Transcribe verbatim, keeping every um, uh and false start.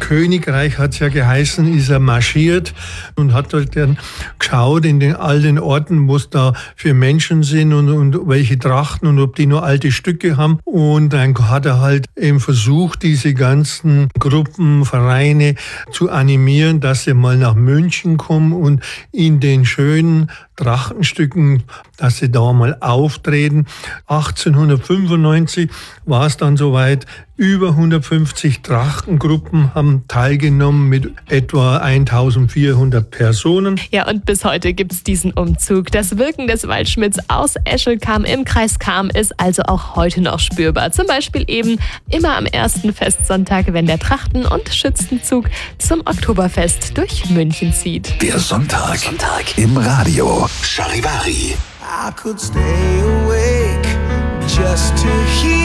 Königreich, hat es ja geheißen, ist er marschiert und hat halt dann geschaut in den, all den Orten, wo es da für Menschen sind und, und welche Trachten und ob die nur alte Stücke haben. Und dann hat er halt eben versucht, diese ganzen Gruppen, Vereine zu animieren, dass sie mal nach München kommen und in den schönen Trachtenstücken, dass sie da mal auftreten. achtzehnhundertfünfundneunzig war es dann soweit. Über hundertfünfzig Trachtengruppen haben teilgenommen mit etwa eintausendvierhundert Personen. Ja, und bis heute gibt es diesen Umzug. Das Wirken des Waldschmidts aus Eschelkam im Kreis Cham ist also auch heute noch spürbar. Zum Beispiel eben immer am ersten Festsonntag, wenn der Trachten- und Schützenzug zum Oktoberfest durch München zieht. Der Sonntag, Sonntag im Radio. Charivari. I could stay awake just to hear